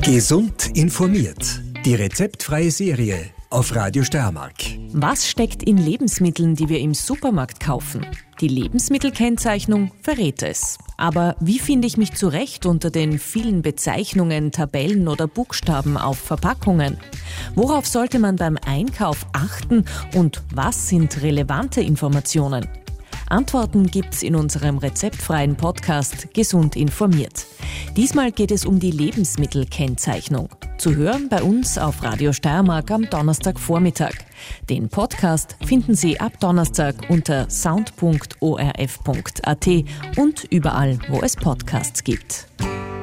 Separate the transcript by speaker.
Speaker 1: Gesund informiert. Die rezeptfreie Serie auf Radio Steiermark.
Speaker 2: Was steckt in Lebensmitteln, die wir im Supermarkt kaufen? Die Lebensmittelkennzeichnung verrät es. Aber wie finde ich mich zurecht unter den vielen Bezeichnungen, Tabellen oder Buchstaben auf Verpackungen? Worauf sollte man beim Einkauf achten und was sind relevante Informationen? Antworten gibt's in unserem rezeptfreien Podcast Gesund informiert. Diesmal geht es um die Lebensmittelkennzeichnung. Zu hören bei uns auf Radio Steiermark am Donnerstagvormittag. Den Podcast finden Sie ab Donnerstag unter sound.orf.at und überall, wo es Podcasts gibt.